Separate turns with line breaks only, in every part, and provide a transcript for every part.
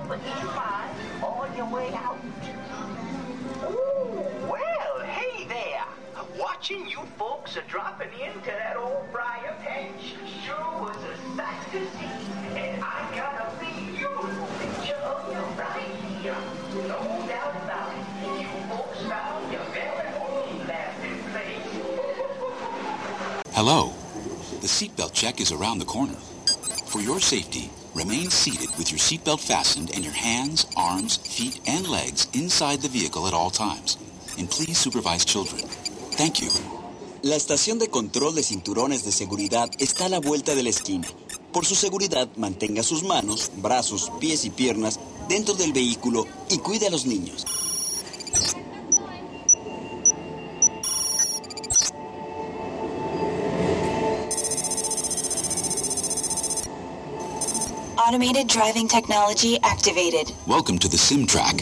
for each mile on your way out. Ooh, well, hey there. Watching you folks dropping into that old briar patch sure was a sight to see. And I got a beautiful picture of you right here. No doubt about it. You folks found your very own laughing place.
Hello. The seatbelt check is around the corner. For your safety, remain seated with your seatbelt fastened and your hands, arms, feet, and legs inside the vehicle at all times. And please supervise children. Thank you.
La estación de control de cinturones de seguridad está a la vuelta de la esquina. Por su seguridad, mantenga sus manos, brazos, pies y piernas dentro del vehículo y cuide a los niños.
Automated driving technology activated.
Welcome to the Sim Track.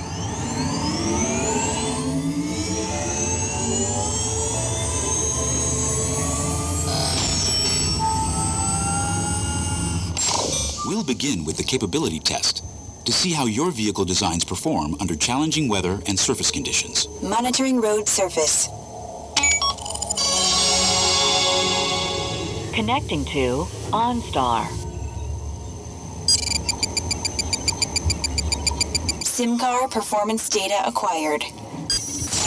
We'll begin with the capability test to see how your vehicle designs perform under challenging weather and surface conditions.
Monitoring road surface.
Connecting to OnStar.
SimCar performance data acquired.